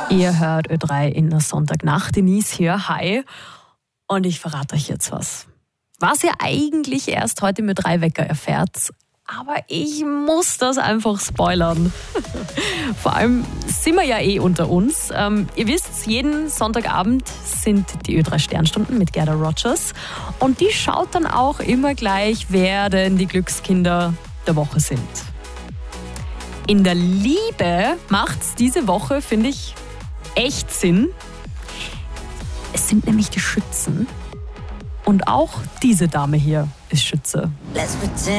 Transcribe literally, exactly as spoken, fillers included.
Ihr hört Ö drei in der Sonntagnacht. Denise hier, hi. Und ich verrate euch jetzt was. Was ihr eigentlich erst heute mit drei Wecker erfährt, aber ich muss das einfach spoilern. Vor allem sind wir ja eh unter uns. Ähm, ihr wisst, jeden Sonntagabend sind die Ö drei Sternstunden mit Gerda Rogers. Und die schaut dann auch immer gleich, wer denn die Glückskinder der Woche sind. In der Liebe macht's diese Woche, finde ich, echt Sinn. Es sind nämlich die Schützen. Und auch diese Dame hier ist Schütze.